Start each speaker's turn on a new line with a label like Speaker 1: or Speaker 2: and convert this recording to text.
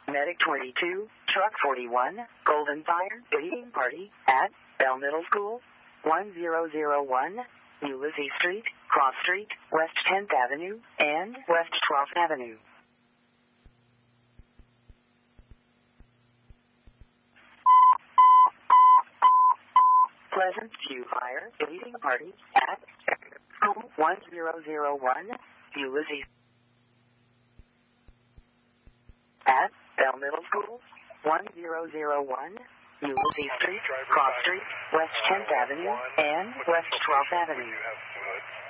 Speaker 1: Medic 22, Truck 41, Golden Fire, Greeting Party at Bell Middle School, 1001, Ulysses Street, Cross Street, West 10th Avenue, and West 12th Avenue. Pleasant View Fire, Greeting Party at School 1001, Ulysses at Bell Middle School, 1001, Ulysses Street, Cross Street, West 10th Avenue, and West 12th Avenue.